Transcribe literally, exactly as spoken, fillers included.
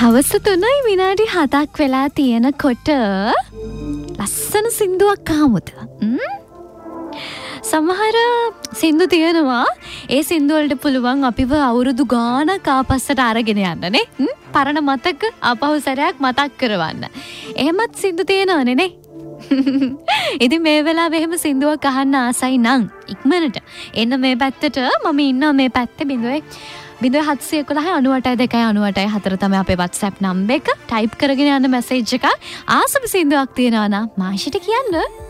හවස තුනයි විනාඩි හතක් වෙලා තියෙනකොට ලස්සන සින්දුවක් අහමුද? සමහර සින්දු තියෙනවා ඒ සින්දු වලට පුළුවන් අපිව අවුරුදු ගාණක් ආපස්සට අරගෙන යන්න නේ. පරණ මතක ආපහු සැරයක් මතක් කරවන්න. එහෙමත් සින්දු තියෙනවනේ නේ. ඉතින් මේ වෙලාවේ එහෙම සින්දුවක් අහන්න ආසයි නම් ඉක්මනට එන්න මේ පැත්තට. මම ඉන්නවා මේ පැත්තේ බිඳුවේ බිඳුවේ හත්සිය එකොළහ අනූඅටයි දෙකයි අනූඅටයි හතර තමයි අපේ WhatsApp නම්බර එක. ටයිප් කරගෙන යන්න මැසේජ් එක. ආසම සින්දුවක් තියෙනවා නම් මාෂිට කියන්න.